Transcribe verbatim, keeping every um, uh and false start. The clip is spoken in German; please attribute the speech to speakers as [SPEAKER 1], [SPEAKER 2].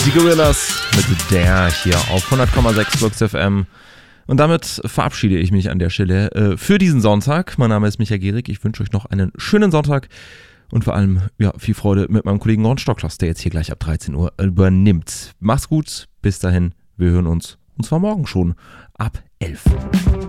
[SPEAKER 1] Die Gorillas mit der hier auf hundert Komma sechs Flux F M. Und damit verabschiede ich mich an der Stelle äh, für diesen Sonntag. Mein Name ist Micha Gehrig. Ich wünsche euch noch einen schönen Sonntag und vor allem ja, viel Freude mit meinem Kollegen Ron Stocklos, der jetzt hier gleich ab dreizehn Uhr übernimmt. Macht's gut, bis dahin, wir hören uns und zwar morgen schon ab elf.